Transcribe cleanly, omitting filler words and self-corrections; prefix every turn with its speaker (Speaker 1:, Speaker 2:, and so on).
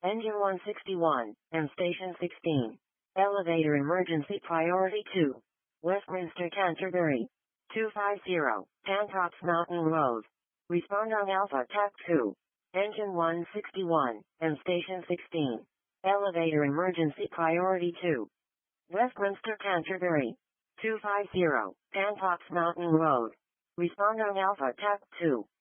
Speaker 1: Engine 161, and Station 16. Elevator emergency priority 2. Westminster Canterbury. 250, Tantops Mountain Road. Respond on Alpha TAC 2. Engine 161, and Station 16. Elevator emergency priority 2. Westminster Canterbury. 250, Tantops Mountain Road. Respond on Alpha TAC 2.